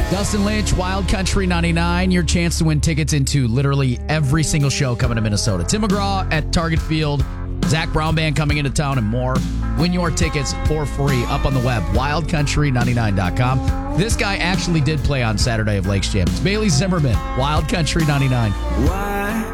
Dustin Lynch, Wild Country 99, your chance to win tickets into literally every single show coming to Minnesota. Tim McGraw at Target Field, Zach Brown Band coming into town, and more. Win your tickets for free up on the web, wildcountry99.com. This guy actually did play on Saturday of Lakes Jam. It's Bailey Zimmerman, Wild Country 99. Why